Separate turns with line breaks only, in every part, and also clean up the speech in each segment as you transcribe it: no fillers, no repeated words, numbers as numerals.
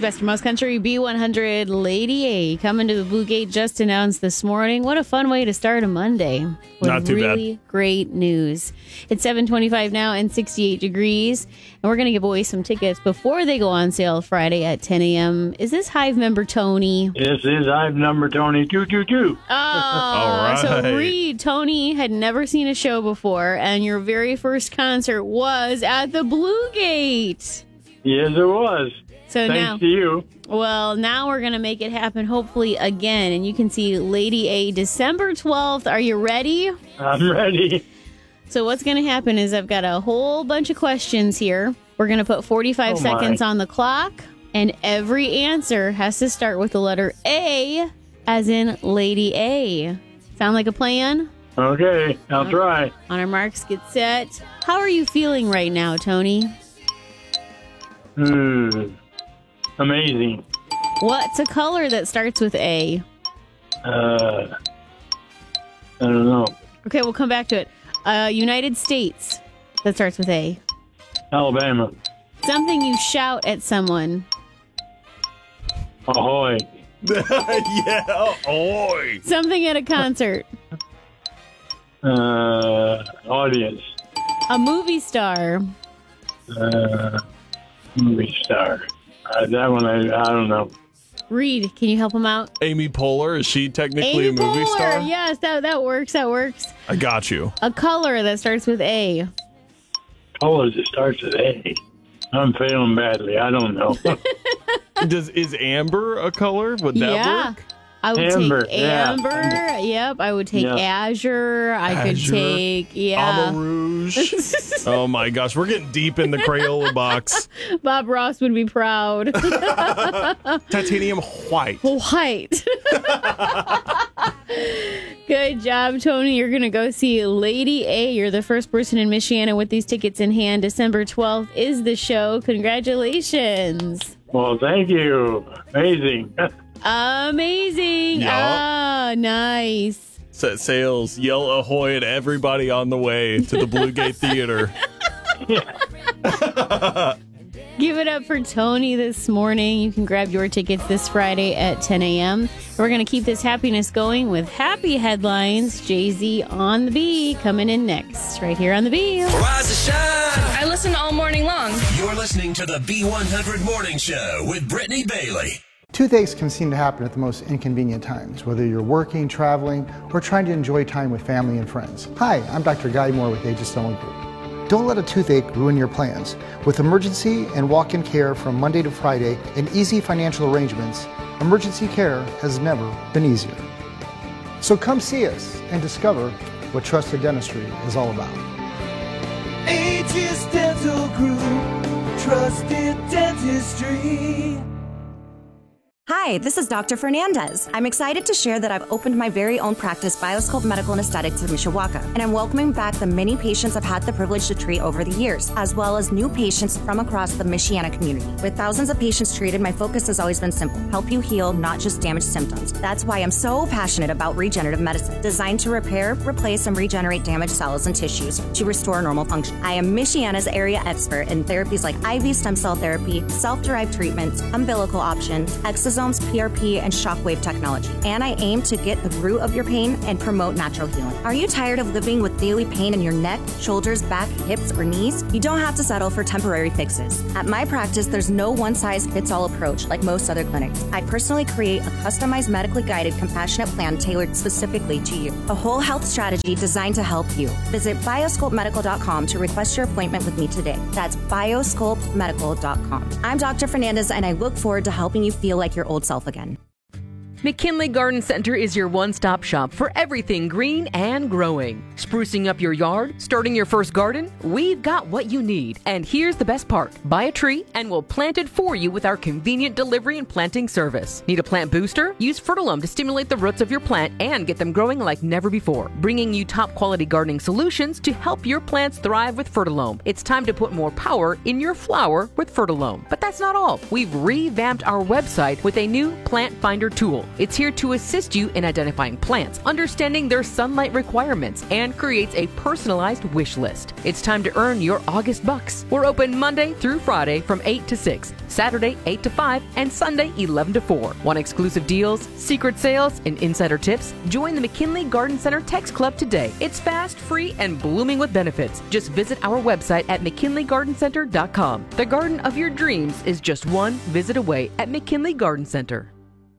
Best of Most Country B100 Lady A coming to the Blue Gate just announced this morning. What a fun way to start a Monday.
Not too
really great news. It's 7:25 now and 68 degrees. And we're going to give away some tickets before they go on sale Friday at 10 a.m. Is this Hive member Tony?
This is Hive number Tony 222.
Oh,
All right.
So Reed, Tony had never seen a show before, and your very first concert was at the Blue Gate.
Yes, it was.
So
Thanks to you.
Well, now we're going to make it happen, hopefully, again. And you can see Lady A December 12th. Are you ready?
I'm ready.
So what's going to happen is I've got a whole bunch of questions here. We're going to put 45 seconds on the clock. And every answer has to start with the letter A, as in Lady A. Sound like a plan?
Okay, I'll try.
On our marks, get set. How are you feeling right now, Tony?
Amazing.
What's a color that starts with A?
I don't know.
Okay, we'll come back to it. United States that starts with A.
Alabama.
Something you shout at someone.
Ahoy.
Yeah. Oi.
Something at a concert.
Audience.
A movie star.
Movie star. That one, I don't know.
Reed, can you help him out?
Amy Poehler, is she technically
Amy
a movie
Poehler.
star?
Yes, that works. That works.
I got you.
A color that starts with A.
Colors, it starts with A. I'm failing badly. I don't know.
Is amber a color? Would that work?
I would
Amber,
take
yeah.
Amber. Yep. I would take Azure. I could take,
Ama Rouge. Oh my gosh, we're getting deep in the Crayola box.
Bob Ross would be proud.
Titanium white.
White. Good job, Tony. You're going to go see Lady A. You're the first person in Michiana with these tickets in hand. December 12th is the show. Congratulations.
Well, thank you. Amazing.
Amazing.
Yup.
Ah, nice.
Set sails, yell ahoy at everybody on the way to the Blue Gate Theater.
Give it up for Tony this morning. You can grab your tickets this Friday at 10 a.m. We're going to keep this happiness going with happy headlines. Jay-Z on the B coming in next, right here on the B.
Rise and shine.
I listen all morning long.
You're listening to the B100 Morning Show with Brittany Bailey.
Toothaches can seem to happen at the most inconvenient times, whether you're working, traveling, or trying to enjoy time with family and friends. Hi, I'm Dr. Guy Moore with Aegis-Stone Group. Don't let a toothache ruin your plans. With emergency and walk-in care from Monday to Friday and easy financial arrangements, emergency care has never been easier. So come see us and discover what trusted dentistry is all about.
Aegis Dental Group, trusted dentistry.
Hi, this is Dr. Fernandez. I'm excited to share that I've opened my very own practice, Bioscope Medical and Aesthetics in Mishawaka, and I'm welcoming back the many patients I've had the privilege to treat over the years, as well as new patients from across the Michiana community. With thousands of patients treated, my focus has always been simple: help you heal, not just damage symptoms. That's why I'm so passionate about regenerative medicine, designed to repair, replace, and regenerate damaged cells and tissues to restore normal function. I am Michiana's area expert in therapies like IV stem cell therapy, self-derived treatments, umbilical options, exosomes, PRP, and shockwave technology. And I aim to get the root of your pain and promote natural healing. Are you tired of living with daily pain in your neck, shoulders, back, hips, or knees? You don't have to settle for temporary fixes. At my practice, there's no one-size-fits-all approach like most other clinics. I personally create a customized, medically guided, compassionate plan tailored specifically to you. A whole health strategy designed to help you. Visit biosculptmedical.com to request your appointment with me today. That's biosculptmedical.com. I'm Dr. Fernandez, and I look forward to helping you feel like your old self again.
McKinley Garden Center is your one-stop shop for everything green and growing. Sprucing up your yard, starting your first garden, we've got what you need. And here's the best part: buy a tree and we'll plant it for you with our convenient delivery and planting service. Need a plant booster? Use Fertilome to stimulate the roots of your plant and get them growing like never before. Bringing you top-quality gardening solutions to help your plants thrive with Fertilome. It's time to put more power in your flower with Fertilome. But that's not all. We've revamped our website with a new plant finder tool. It's here to assist you in identifying plants, understanding their sunlight requirements, and creates a personalized wish list. It's time to earn your August bucks. We're open Monday through Friday from 8 to 6, Saturday 8 to 5, and Sunday 11 to 4. Want exclusive deals, secret sales, and insider tips? Join the McKinley Garden Center Text Club today. It's fast, free, and blooming with benefits. Just visit our website at McKinleyGardenCenter.com. The garden of your dreams is just one visit away at McKinley Garden Center.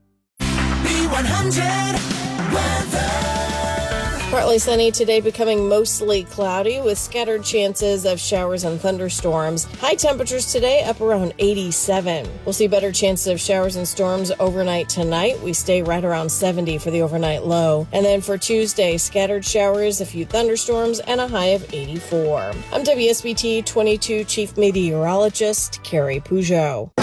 B100 weather.
Partly sunny today, becoming mostly cloudy with scattered chances of showers and thunderstorms. High temperatures today up around 87. We'll see better chances of showers and storms overnight tonight. We stay right around 70 for the overnight low. And then for Tuesday, scattered showers, a few thunderstorms, and a high of 84. I'm WSBT 22 Chief Meteorologist Carrie Peugeot.